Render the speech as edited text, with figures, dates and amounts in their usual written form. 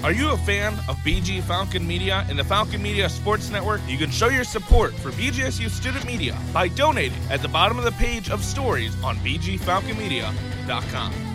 Are you a fan of BG Falcon Media and the Falcon Media Sports Network? You can show your support for BGSU Student Media by donating at the bottom of the page of stories on bgfalconmedia.com.